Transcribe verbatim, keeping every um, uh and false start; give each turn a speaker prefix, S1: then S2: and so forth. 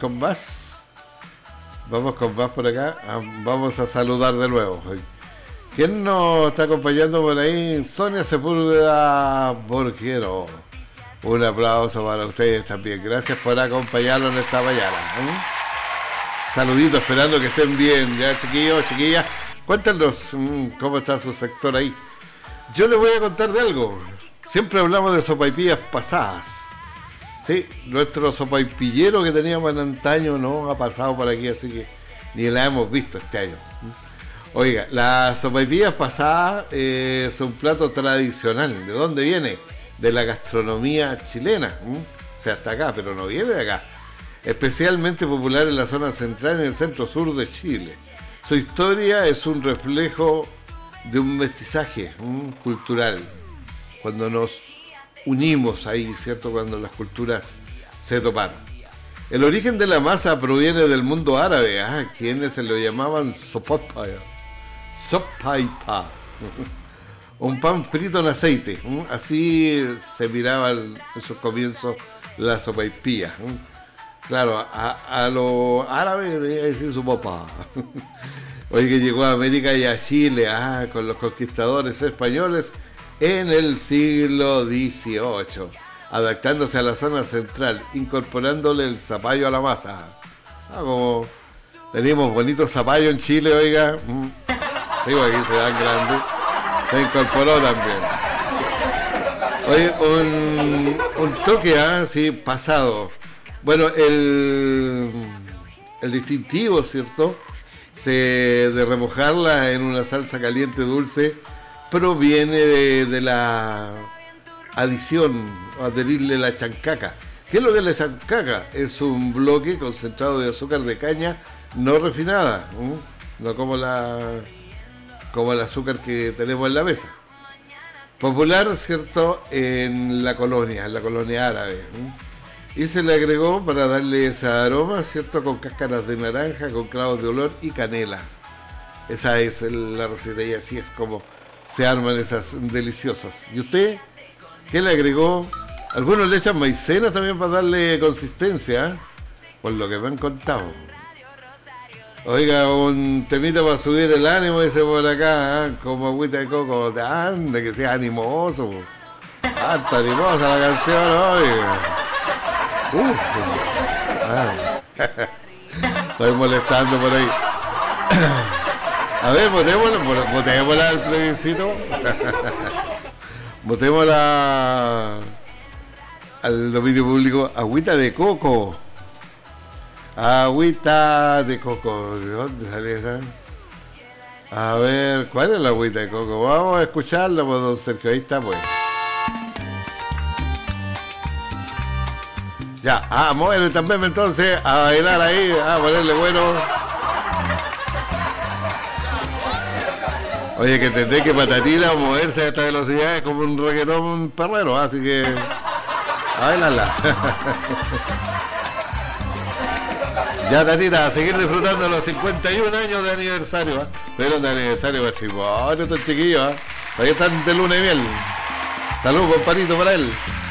S1: con más. Vamos con más por acá. Ah, vamos a saludar de nuevo. ¿Quién nos está acompañando por ahí? Sonia Sepúlveda Borguero. Un aplauso para ustedes también. Gracias por acompañarnos en esta mañana. ¿eh? Saluditos, esperando que estén bien. Ya, chiquillos, chiquillas. Cuéntanos mmm, cómo está su sector ahí. Yo les voy a contar de algo. Siempre hablamos de sopaipillas pasadas. Sí, nuestro sopaipillero que teníamos en antaño no ha pasado por aquí, así que ni la hemos visto este año. Oiga, las sopaipillas pasadas eh, es un plato tradicional. ¿De dónde viene? De la gastronomía chilena. ¿Mm? O sea, está acá, pero no viene de acá. Especialmente popular en la zona central y en el centro sur de Chile. Su historia es un reflejo de un mestizaje ¿m? cultural. Cuando nos unimos ahí, ¿cierto? Cuando las culturas se toparon. El origen de la masa proviene del mundo árabe, ¿eh? Quienes se lo llamaban sopapa. Sopaipa. Un pan frito en aceite. ¿eh? Así se miraba en sus comienzos la sopaipilla. ¿eh? Claro, a, a lo árabe debía decir sopapa. Oye, que llegó a América y a Chile ah, con los conquistadores españoles en el siglo dieciocho, adaptándose a la zona central, incorporándole el zapallo a la masa. Ah, como tenemos bonitos zapallos en Chile, oiga. Mm. Digo, aquí se dan grandes. Se incorporó también. Oye, un, un toque, ah, sí, pasado. Bueno, el, el distintivo, ¿cierto? Se, de remojarla en una salsa caliente dulce proviene de, de la adición o adherirle la chancaca. ¿Qué es lo que es la chancaca? Es un bloque concentrado de azúcar de caña no refinada, ¿eh? No como la como el azúcar que tenemos en la mesa. Popular, ¿cierto? En la colonia, en la colonia árabe. ¿eh? Y se le agregó para darle ese aroma, ¿cierto? Con cáscaras de naranja, con clavos de olor y canela. Esa es el, la receta y así es como se arman esas deliciosas. ¿Y usted qué le agregó? Algunos le echan maicena también para darle consistencia, ¿eh? Por lo que me han contado. Oiga, un temita para subir el ánimo ese por acá, ¿eh? Como agüita de coco, ande que sea animoso. Ah, está animosa la canción, oiga. Uf, ah. Estoy molestando por ahí. A ver, votémosla, votémosla al plebiscito. Votémosla al dominio público. Agüita de coco. Agüita de coco. ¿De dónde sale esa? A ver, ¿cuál es la agüita de coco? Vamos a escucharla, pues, don Sergio. Ahí está, pues. Ya, ah, muévele también entonces a bailar ahí, a ponerle bueno. Oye, que entendés que Patatina moverse a esta velocidad es como un reggaetón perrero, así que a bailarla. Ya, Tatita, a seguir disfrutando los cincuenta y un años de aniversario, ¿eh? Pero de aniversario matrimonio, estos chiquillos, ¿eh? Ahí están de luna y miel. Salud, compadrito, para él.